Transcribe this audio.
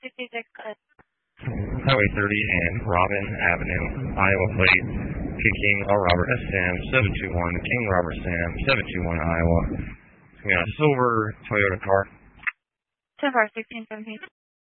Highway 30 and Robin Avenue, Iowa plate, King Robert S. Sam 721, King Robert Sam 721, Iowa. We got a silver Toyota car. 10-16-17.